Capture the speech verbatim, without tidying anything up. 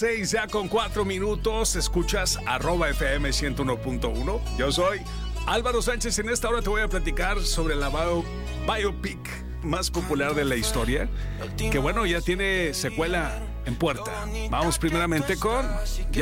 Seis ya con cuatro minutos, escuchas arroba F M ciento uno punto uno. Yo soy Álvaro Sánchez. En esta hora te voy a platicar sobre la bio, biopic más popular de la historia, que bueno, ya tiene secuela en puerta. Vamos primeramente con...